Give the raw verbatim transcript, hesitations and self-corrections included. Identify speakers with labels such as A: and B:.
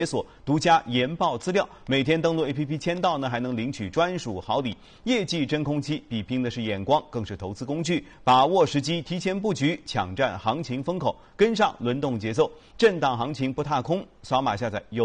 A: 解锁独家研报资料，每天登录 A P P 签到呢，还能领取专属好礼。业绩真空期比拼的是眼光，更是投资工具。把握时机，提前布局，抢占行情风口，跟上轮动节奏，震荡行情不踏空。扫码下载有。